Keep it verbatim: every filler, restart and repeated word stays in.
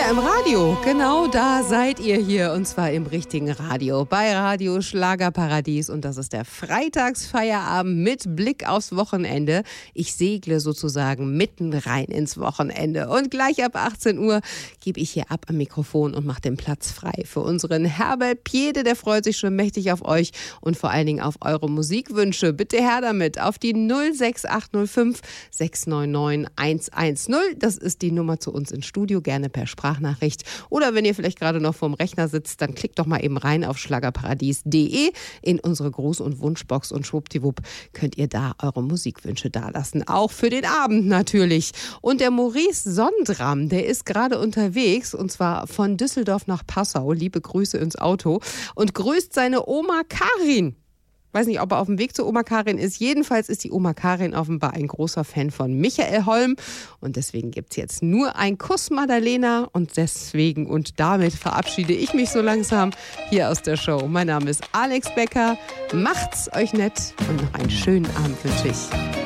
Ja, im Radio. Genau da seid ihr hier. Und zwar im richtigen Radio. Bei Radio Schlagerparadies. Und das ist der Freitagsfeierabend mit Blick aufs Wochenende. Ich segle sozusagen mitten rein ins Wochenende. Und gleich ab achtzehn Uhr gebe ich hier ab am Mikrofon und mache den Platz frei für unseren Herbert Piede. Der freut sich schon mächtig auf euch und vor allen Dingen auf eure Musikwünsche. Bitte her damit auf die null sechs acht null fünf sechs neun neun eins eins null. Das ist die Nummer zu uns ins Studio. Gerne per Sprachnachricht. Oder wenn ihr vielleicht gerade noch vorm Rechner sitzt, dann klickt doch mal eben rein auf schlagerparadies punkt de in unsere Gruß- und Wunschbox und schwuppdiwupp könnt ihr da eure Musikwünsche dalassen. Auch für den Abend natürlich. Und der Maurice Sondram, der ist gerade unterwegs und zwar von Düsseldorf nach Passau. Liebe Grüße ins Auto und grüßt seine Oma Karin. Weiß nicht, ob er auf dem Weg zu Oma Karin ist. Jedenfalls ist die Oma Karin offenbar ein großer Fan von Michael Holm. Und deswegen gibt's jetzt nur ein Kuss Madalena. Und deswegen und damit verabschiede ich mich so langsam hier aus der Show. Mein Name ist Alex Becker. Macht's euch nett und noch einen schönen Abend wünsche ich.